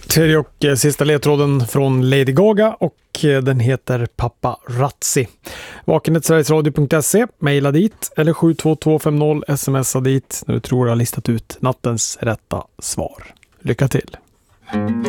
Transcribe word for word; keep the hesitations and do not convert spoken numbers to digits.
Tredje och eh, sista ledtråden från Lady Gaga och eh, den heter Paparazzi. Vakenet sverigesradio punkt se, mejla dit eller sju två två fem noll smsa dit när du tror jag har listat ut nattens rätta svar. Lycka till!